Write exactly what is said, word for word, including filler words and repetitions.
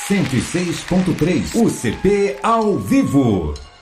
cento e seis ponto três, U C P ao vivo.